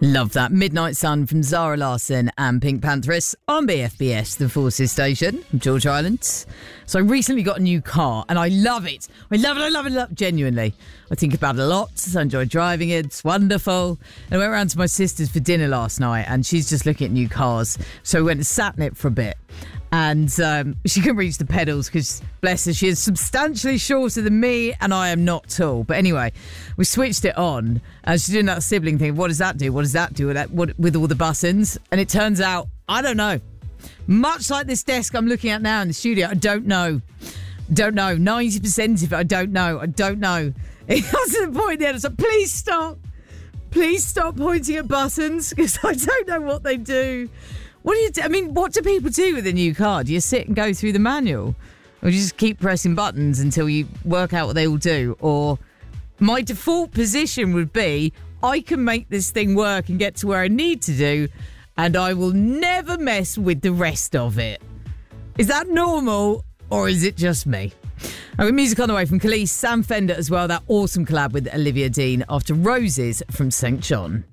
Love that. Midnight Sun from Zara Larsson and Pink Panthers on BFBS, the Forces station from George Island. So I recently got a new car and I love it. I love it, genuinely. I think about it a lot. So I enjoy driving it. It's wonderful. And I went round to my sister's for dinner last night and she's just looking at new cars. So we went and sat in it for a bit. And she couldn't reach the pedals because, bless her, she is substantially shorter than me and I am not tall. But anyway, we switched it on and she's doing that sibling thing. What does that do? What does that do with all the buttons? And it turns out, I don't know. Much like this desk I'm looking at now in the studio, I don't know. 90% of it, I don't know. It got to the point there, I was like, please stop. Please stop pointing at buttons because I don't know what they do. What do you do? I mean, what do people do with a new car? Do you sit and go through the manual? Or do you just keep pressing buttons until you work out what they all do? Or my default position would be, I can make this thing work and get to where I need to do, and I will never mess with the rest of it. Is that normal, or is it just me? I've got music on the way from Khalees, Sam Fender as well, that awesome collab with Olivia Dean after Roses from St. John.